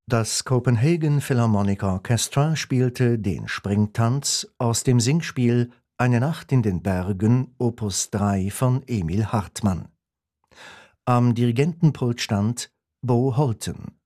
Das Copenhagen Philharmonic Orchestra spielte den Springtanz aus dem Singspiel Eine Nacht in den Bergen, Opus 3 von Emil Hartmann. Am Dirigentenpult stand Bo Holten.